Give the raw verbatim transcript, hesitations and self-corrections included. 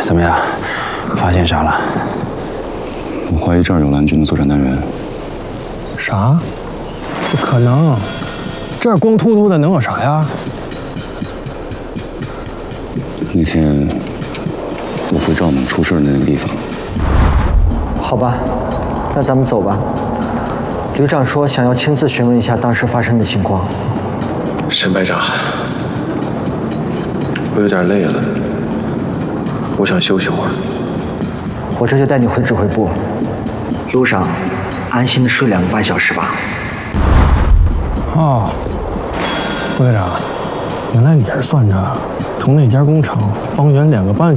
怎么样？发现啥了？ 我怀疑这儿有蓝军的作战单元。 啥？不可能！这儿光秃秃的，能有啥呀？ 那天我回赵猛出事的那个地方。 好吧，那咱们走吧。旅长说想要亲自询问一下当时发生的情况。 沈排长，我有点累了，我想休息会儿。 我这就带你回指挥部，路上安心的睡两个半小时吧。 哦，副队长，原来你是算着从那家工厂方圆两个半小时。